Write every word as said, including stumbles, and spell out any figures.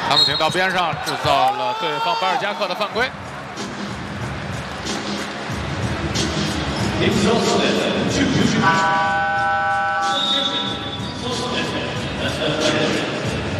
唐子廷到边上制造了对方巴尔加克的犯规。 It's also